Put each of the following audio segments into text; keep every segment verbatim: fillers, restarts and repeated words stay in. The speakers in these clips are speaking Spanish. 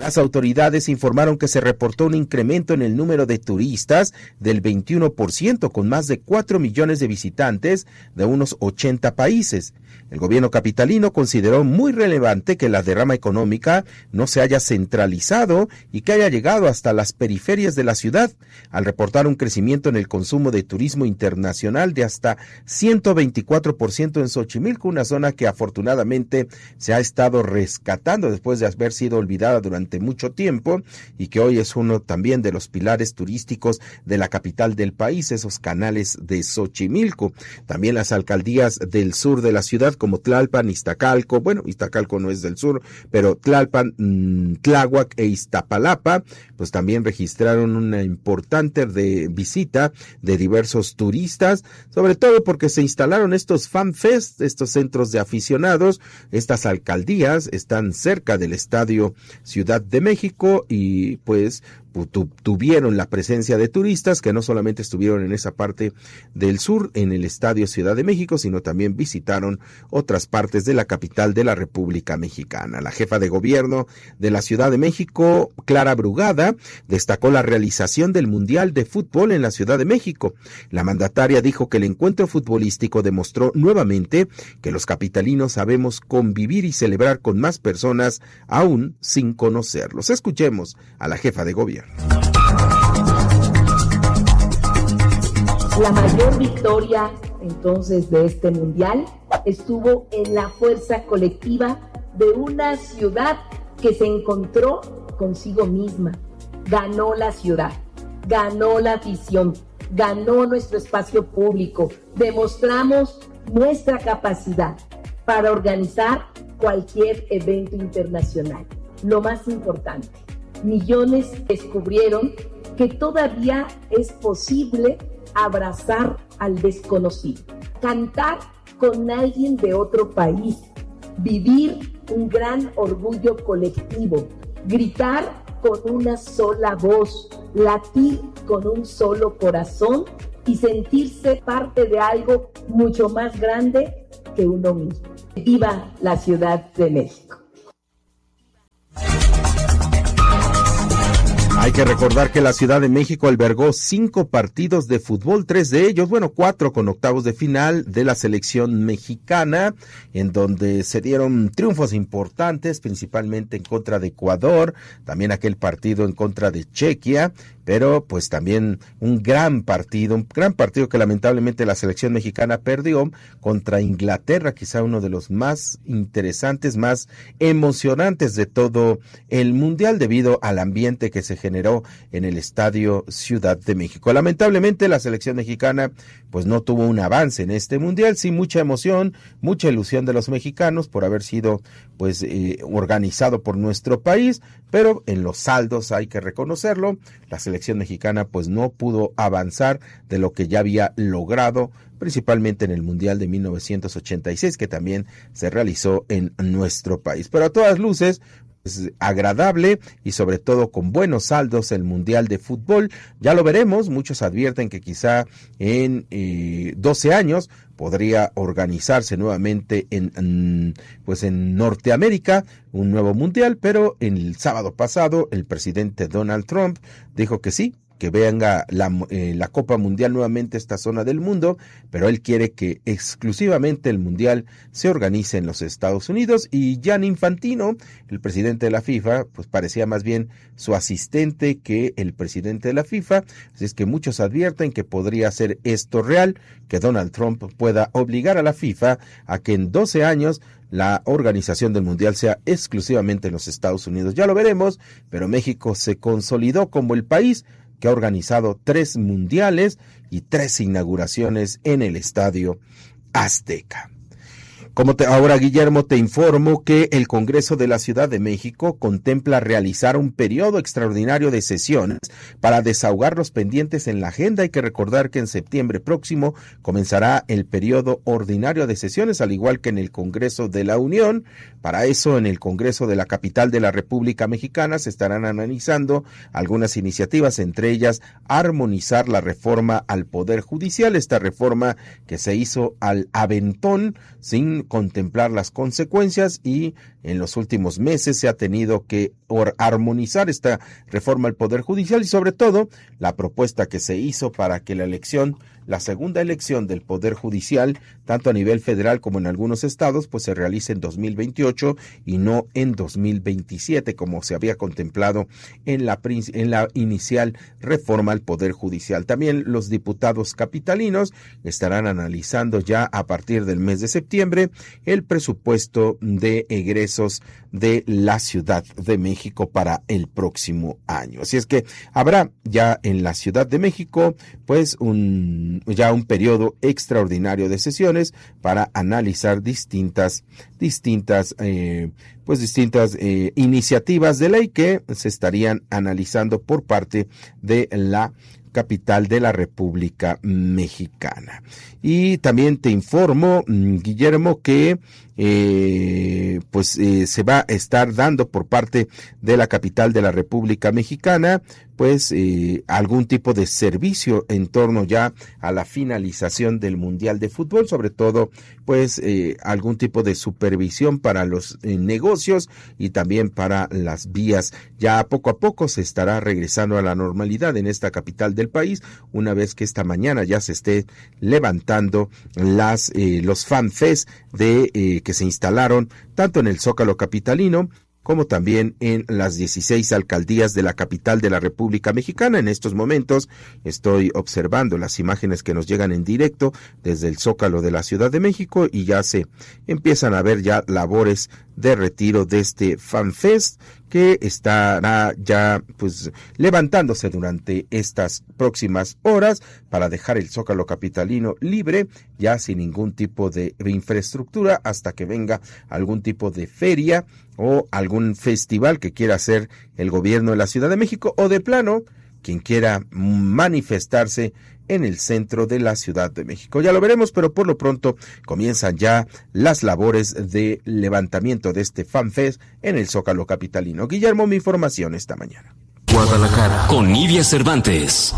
Las autoridades informaron que se reportó un incremento en el número de turistas del veintiuno por ciento, con más de cuatro millones de visitantes de unos ochenta países. El gobierno capitalino consideró muy relevante que la derrama económica no se haya centralizado y que haya llegado hasta las periferias de la ciudad, al reportar un crecimiento en el consumo de turismo internacional de hasta ciento veinticuatro por ciento en Xochimilco, una zona que afortunadamente se ha estado rescatando después de haber sido olvidada durante mucho tiempo y que hoy es uno también de los pilares turísticos de la capital del país, esos canales de Xochimilco. También las alcaldías del sur de la ciudad como Tlalpan, Iztacalco, bueno, Iztacalco no es del sur, pero Tlalpan, mmm, Tláhuac e Iztapalapa, pues también registraron una importante de visita de diversos turistas, sobre todo porque se instalaron estos fan fest, estos centros de aficionados. Estas alcaldías están cerca del Estadio Ciudad de México y pues tuvieron la presencia de turistas que no solamente estuvieron en esa parte del sur, en el Estadio Ciudad de México, sino también visitaron otras partes de la capital de la República Mexicana. La jefa de gobierno de la Ciudad de México, Clara Brugada, destacó la realización del Mundial de Fútbol en la Ciudad de México. La mandataria dijo que el encuentro futbolístico demostró nuevamente que los capitalinos sabemos convivir y celebrar con más personas aún sin conocerlos. Escuchemos a la jefa de gobierno. La mayor victoria entonces de este mundial estuvo en la fuerza colectiva de una ciudad que se encontró consigo misma. Ganó la ciudad, ganó la afición, ganó nuestro espacio público. Demostramos nuestra capacidad para organizar cualquier evento internacional. Lo más importante, millones descubrieron que todavía es posible abrazar al desconocido, cantar con alguien de otro país, vivir un gran orgullo colectivo, gritar con una sola voz, latir con un solo corazón y sentirse parte de algo mucho más grande que uno mismo. ¡Viva la Ciudad de México! Hay que recordar que la Ciudad de México albergó cinco partidos de fútbol, tres de ellos, bueno, cuatro con octavos de final de la selección mexicana, en donde se dieron triunfos importantes, principalmente en contra de Ecuador, también aquel partido en contra de Chequia, pero pues también un gran partido, un gran partido que lamentablemente la selección mexicana perdió contra Inglaterra, quizá uno de los más interesantes, más emocionantes de todo el mundial debido al ambiente que se generó en el Estadio Ciudad de México. Lamentablemente la selección mexicana pues no tuvo un avance en este mundial, sí mucha emoción, mucha ilusión de los mexicanos por haber sido pues eh, organizado por nuestro país, pero en los saldos hay que reconocerlo, la selección mexicana pues no pudo avanzar de lo que ya había logrado, principalmente en el Mundial de mil novecientos ochenta y seis, que también se realizó en nuestro país. Pero a todas luces, es agradable y sobre todo con buenos saldos el Mundial de Fútbol. Ya lo veremos, muchos advierten que quizá en eh, doce años podría organizarse nuevamente en, en pues en Norteamérica un nuevo mundial, pero el sábado pasado el presidente Donald Trump dijo que sí, que venga la, eh, la Copa Mundial nuevamente a esta zona del mundo, pero él quiere que exclusivamente el Mundial se organice en los Estados Unidos, y Gianni Infantino, el presidente de la FIFA, pues parecía más bien su asistente que el presidente de la FIFA, así es que muchos advierten que podría ser esto real, que Donald Trump pueda obligar a la FIFA a que en doce años la organización del Mundial sea exclusivamente en los Estados Unidos. Ya lo veremos, pero México se consolidó como el país que ha organizado tres mundiales y tres inauguraciones en el Estadio Azteca. Como te, ahora, Guillermo, te informo que el Congreso de la Ciudad de México contempla realizar un periodo extraordinario de sesiones para desahogar los pendientes en la agenda. Hay que recordar que en septiembre próximo comenzará el periodo ordinario de sesiones, al igual que en el Congreso de la Unión. Para eso, en el Congreso de la capital de la República Mexicana se estarán analizando algunas iniciativas, entre ellas armonizar la reforma al Poder Judicial, esta reforma que se hizo al aventón, sin contemplar las consecuencias, y en los últimos meses se ha tenido que armonizar esta reforma al Poder Judicial y sobre todo la propuesta que se hizo para que la elección, la segunda elección del Poder Judicial, tanto a nivel federal como en algunos estados, pues se realice en dos mil veintiocho y no en dos mil veintisiete, como se había contemplado en la, en la inicial reforma al Poder Judicial. También los diputados capitalinos estarán analizando ya a partir del mes de septiembre el presupuesto de egresos de la Ciudad de México para el próximo año. Así es que habrá ya en la Ciudad de México pues un ya un periodo extraordinario de sesiones para analizar distintas distintas eh, pues distintas eh, iniciativas de ley que se estarían analizando por parte de la capital de la República Mexicana. Y también te informo, Guillermo, que eh, pues eh, se va a estar dando por parte de la capital de la República Mexicana pues eh, algún tipo de servicio en torno ya a la finalización del Mundial de Fútbol, sobre todo pues eh, algún tipo de supervisión para los eh, negocios y también para las vías. Ya poco a poco se estará regresando a la normalidad en esta capital del país, una vez que esta mañana ya se esté levantando las eh, los fanfests de eh, que se instalaron tanto en el Zócalo capitalino como también en las dieciséis alcaldías de la capital de la República Mexicana. En estos momentos estoy observando las imágenes que nos llegan en directo desde el Zócalo de la Ciudad de México y ya se empiezan a ver ya labores de retiro de este FanFest que estará ya pues levantándose durante estas próximas horas para dejar el Zócalo capitalino libre, ya sin ningún tipo de infraestructura, hasta que venga algún tipo de feria o algún festival que quiera hacer el gobierno de la Ciudad de México, o de plano quien quiera manifestarse en el centro de la Ciudad de México. Ya lo veremos, pero por lo pronto comienzan ya las labores de levantamiento de este FanFest en el Zócalo capitalino. Guillermo, mi información esta mañana. Guadalajara, con Nidia Cervantes.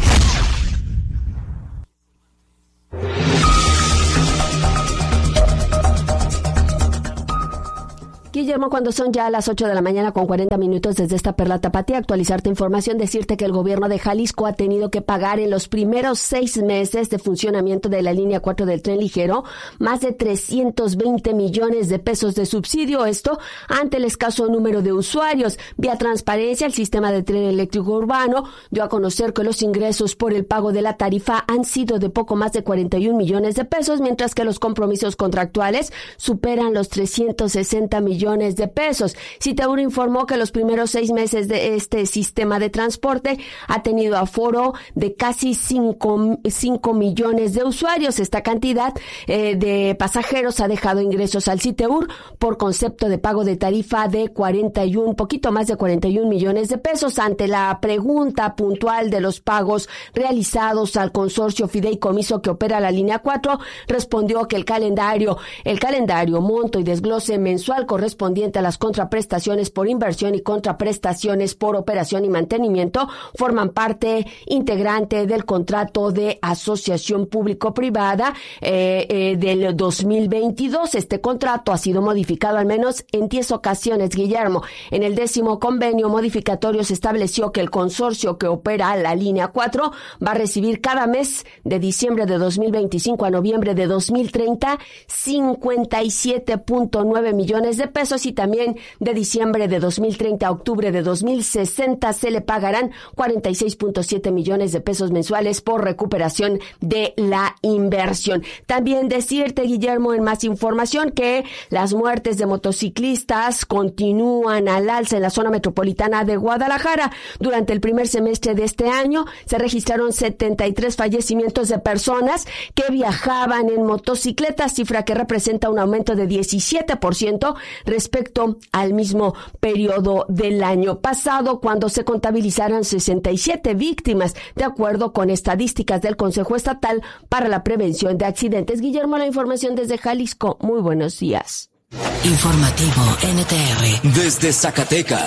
Guillermo, cuando son ya las ocho de la mañana con cuarenta minutos desde esta Perla Tapatía, actualizarte información, decirte que el gobierno de Jalisco ha tenido que pagar en los primeros seis meses de funcionamiento de la línea cuatro del tren ligero más de trescientos veinte millones de pesos de subsidio, esto ante el escaso número de usuarios. Vía transparencia, el sistema de tren eléctrico urbano dio a conocer que los ingresos por el pago de la tarifa han sido de poco más de cuarenta y un millones de pesos, mientras que los compromisos contractuales superan los trescientos sesenta millones de pesos. Citaur informó que los primeros seis meses de este sistema de transporte ha tenido aforo de casi cinco millones de usuarios. Esta cantidad eh, de pasajeros ha dejado ingresos al Citaur por concepto de pago de tarifa de cuarenta y uno, poquito más de cuarenta y un millones de pesos. Ante la pregunta puntual de los pagos realizados al consorcio fideicomiso que opera la línea cuatro, respondió que el calendario, el calendario, monto y desglose mensual correspondiente a las contraprestaciones por inversión y contraprestaciones por operación y mantenimiento forman parte integrante del contrato de asociación público-privada eh, eh, del dos mil veintidós. Este contrato ha sido modificado al menos en diez ocasiones, Guillermo. En el décimo convenio modificatorio se estableció que el consorcio que opera la línea cuatro va a recibir cada mes de diciembre de dos mil veinticinco a noviembre de dos mil treinta cincuenta y siete punto nueve millones de pesos, y también de diciembre de dos mil treinta a octubre de dos mil sesenta se le pagarán cuarenta y seis punto siete millones de pesos mensuales por recuperación de la inversión. También decirte, Guillermo, en más información, que las muertes de motociclistas continúan al alza en la zona metropolitana de Guadalajara. Durante el primer semestre de este año se registraron setenta y tres fallecimientos de personas que viajaban en motocicletas, cifra que representa un aumento de diecisiete por ciento respecto al mismo periodo del año pasado, cuando se contabilizaron sesenta y siete víctimas, de acuerdo con estadísticas del Consejo Estatal para la Prevención de Accidentes. Guillermo, la información desde Jalisco. Muy buenos días. Informativo N T R. Desde Zacatecas.